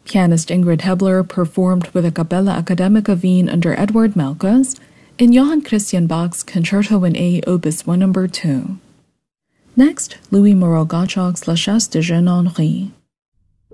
Pianist Ingrid Hebler performed with the Capella Academica Wien under Edward Malkas in Johann Christian Bach's Concerto in A, Opus 1 No. 2. Next, Louis Moreau Gottschalk's La Chasse de Jeune Henri.